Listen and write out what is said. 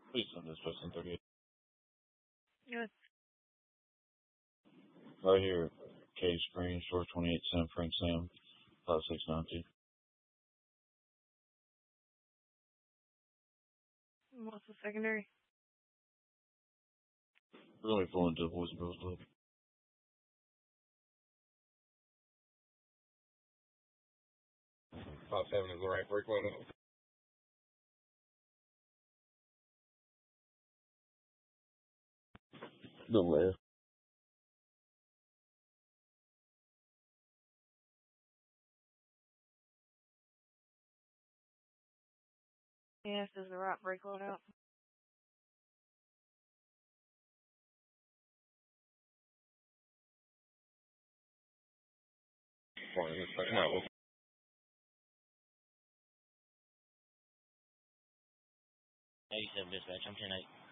Please send this person 38. Good. Right here, Cave Springs, Shore 28, San Frank Sam, 5692. What's the secondary? Really full into the Boys and Girls Club. 5-7 is the right break limit. The left. Yes, is the right brake load out? No. 87 dispatch, I'm 10-8.